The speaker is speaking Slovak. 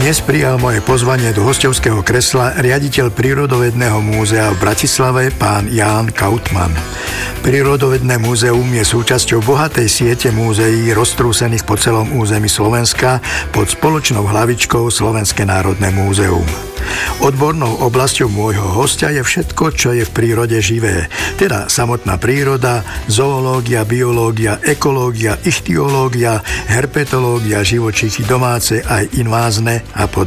Dnes prijal moje pozvanie do hostovského kresla riaditeľ Prírodovedného múzea v Bratislave, pán Ján Kautman. Prírodovedné múzeum je súčasťou bohatej siete múzeí roztrúsených po celom území Slovenska pod spoločnou hlavičkou Slovenské národné múzeum. Odbornou oblasťou môjho hostia je všetko, čo je v prírode živé, teda samotná príroda, zoológia, biológia, ekológia, ichtiológia, herpetológia, živočíchy domáce aj invázne a podobne.